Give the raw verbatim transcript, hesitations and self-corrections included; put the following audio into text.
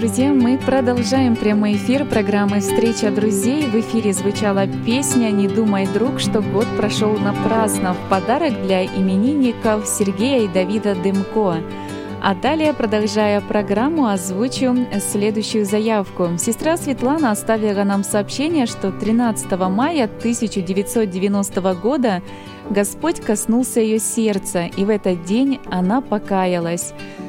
друзья, мы продолжаем прямой эфир программы «Встреча друзей». В эфире звучала песня «Не думай, друг, что год прошел напрасно» в подарок для именинников Сергея и Давида Дымко. А далее, продолжая программу, озвучу следующую заявку. Сестра Светлана оставила нам сообщение, что тринадцатого мая тысяча девятьсот девяностого года Господь коснулся ее сердца, и в этот день она покаялась.